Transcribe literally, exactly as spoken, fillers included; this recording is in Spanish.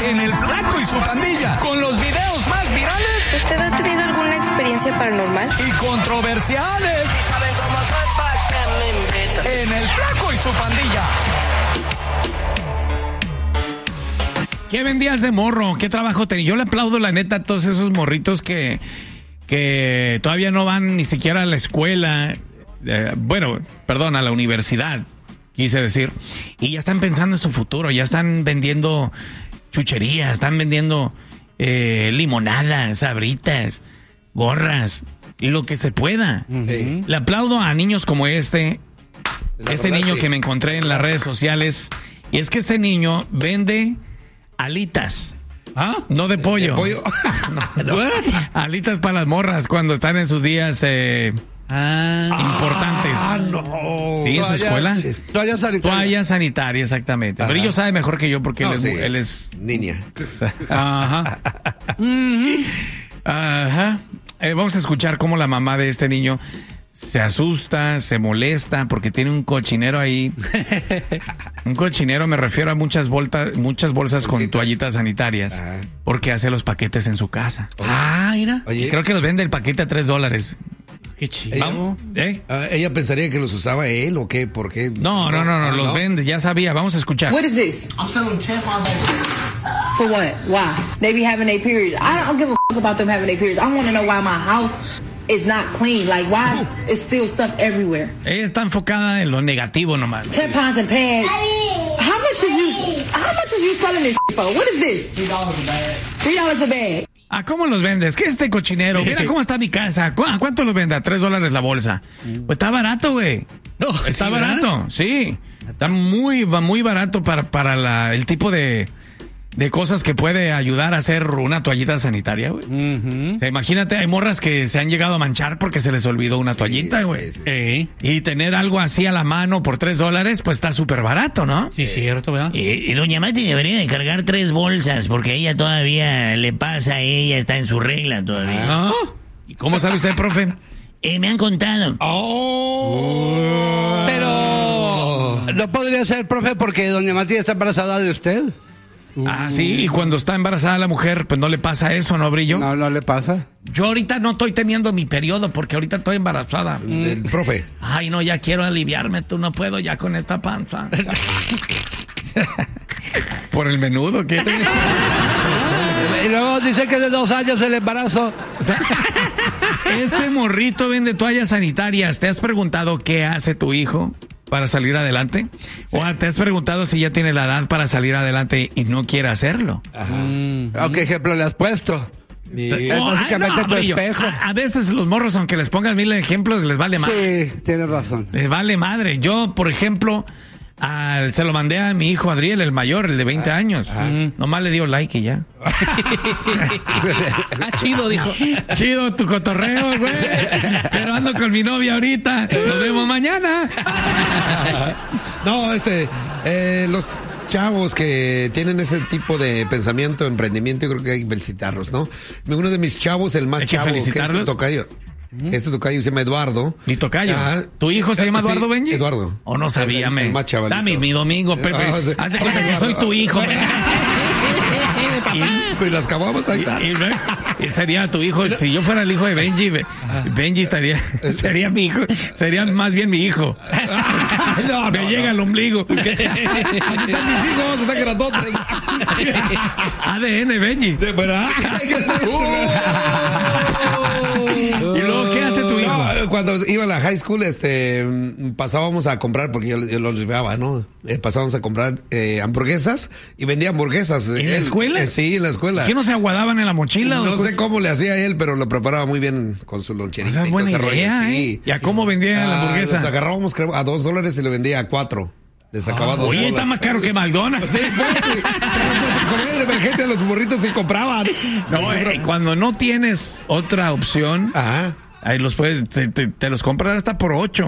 en El Flaco y su Pandilla, con los videos más virales. ¿Usted ha tenido alguna experiencia paranormal? Y controversiales. ¿Saben cómo soy? Pa' que me invitan. En El Flaco y su Pandilla. ¿Qué vendías de morro? ¿Qué trabajo tenías? Yo le aplaudo la neta a todos esos morritos que, que todavía no van ni siquiera a la escuela. Eh, bueno, perdón, a la universidad, quise decir. Y ya están pensando en su futuro, ya están vendiendo chucherías, están vendiendo eh, limonadas, sabritas, gorras, lo que se pueda. Sí. Le aplaudo a niños como este, la este verdad, niño sí. que me encontré en las redes sociales. Y es que este niño vende alitas. ¿Ah? No de pollo. ¿De pollo? No, no. Alitas para las morras cuando están en sus días eh, ah, importantes. Ah, no. ¿Sí? ¿En su escuela? Sí. Toalla sanitaria. Toalla sanitaria, exactamente. Ajá. Pero ellos saben mejor que yo porque no, él, es, sí. él es... niña. Ajá. Ajá. Eh, vamos a escuchar cómo la mamá de este niño se asusta, se molesta porque tiene un cochinero ahí. Un cochinero, me refiero a muchas bolsas, muchas bolsas con toallitas sanitarias. Ajá. Porque hace los paquetes en su casa. Ah, mira. Y creo que los vende el paquete a tres dólares. Qué chido. ¿Eh? Uh, ¿Ella pensaría que los usaba él o qué? ¿Por qué? No, no, no, no, los ¿no? vende, ya sabía. Vamos a escuchar. What is this? I'm selling tampons. For what? Why? They be having their periods. I don't give a fuck about them having their periods. I want to know why my house is not clean. Like, why is it's still stuff everywhere? Ella está enfocada en lo negativo nomás. Tampons and pads. How much is you? How much is you selling this shit for? What is this? Three dollars a bag. Three dollars a bag. ¿A cómo los vendes? ¿Qué es este cochinero? Mira cómo está mi casa. ¿Cu ¿Cuánto los vende? A tres dólares la bolsa. Pues está barato, güey. No, está ¿sí, barato, ¿verdad? Sí. Está muy, muy barato para, para la, el tipo de, de cosas que puede ayudar a hacer una toallita sanitaria, güey. Uh-huh. O sea, imagínate, hay morras que se han llegado a manchar porque se les olvidó una toallita, güey. Sí, sí, sí. Y tener algo así a la mano por tres dólares, pues está súper barato, ¿no? Sí, cierto, ¿verdad? Y, y doña Mati debería de cargar tres bolsas porque ella todavía le pasa, ella está en su regla todavía. ¿Ah? ¿Y cómo sabe usted, profe? Eh, me han contado. Oh. Pero no podría ser, profe, porque doña Mati está embarazada de usted. Uh. Ah, sí, y cuando está embarazada la mujer, pues no le pasa eso, ¿no, Brillo? No, no le pasa. Yo ahorita no estoy teniendo mi periodo porque ahorita estoy embarazada. El profe. Ay, no, ya quiero aliviarme, tú no puedo ya con esta panza. ¿Por el menudo qué? Y luego dice que de dos años el embarazo. O sea, este morrito vende toallas sanitarias. ¿Te has preguntado qué hace tu hijo para salir adelante? Sí. ¿O te has preguntado si ya tiene la edad para salir adelante y no quiere hacerlo? Ajá. Mm. ¿O qué ejemplo le has puesto? Sí. Es básicamente oh, no, tu espejo. A, a veces los morros, aunque les pongan mil ejemplos, les vale madre. Sí, tienes razón. Les vale madre. Yo, por ejemplo, a, se lo mandé a mi hijo Adriel, el mayor, el de veinte ah, años. Ah. Nomás le dio like y ya. Ah, chido, dijo. Chido tu cotorreo, güey. Pero ando con mi novia ahorita. Nos vemos mañana. No, este, eh, los chavos que tienen ese tipo de pensamiento, emprendimiento, yo creo que hay que felicitarlos, ¿no? Uno de mis chavos, el más ¿Hay que chavo, que felicitarlos? es el tocayo. Este tocayo se llama Eduardo. Mi tocayo. Ajá. ¿Tu hijo se llama Eduardo, sí, Benji? Eduardo. O no sabía, me. Dame mi domingo, Pepe. Ah, sí. Haz de cuenta que soy tu hijo. Y, y las acabamos ahí. Y, y, y sería tu hijo. Si yo fuera el hijo de Benji, Benji estaría, sería mi hijo. Sería más bien mi hijo. No, me no, llega no. al ombligo. Así están mis hijos, están grandotes. A D N, Benji. Sí, ¿verdad? ¿Y luego qué hace tu hijo? No, cuando iba a la high school, este, pasábamos a comprar, porque yo, yo lo llevaba, ¿no? Eh, pasábamos a comprar eh, hamburguesas y vendía hamburguesas. ¿En la escuela? Eh, sí, en la escuela. ¿Qué no se aguadaban en la mochila? No o sé cómo le hacía él, pero lo preparaba muy bien con su loncherita. O sea, y buena todo ese idea, rollo. ¿eh? Sí. ¿Y a cómo vendía ah, la hamburguesa? Los agarrábamos creo, a dos dólares y le vendía a cuatro. Le sacaba ah, dos oye, bolas. está más caro que McDonald's. Sí, pues, sí. Con de emergencia los burritos se compraban. No, eh, cuando no tienes otra opción, ajá, ahí los puedes, te, te, te los compras hasta por ocho.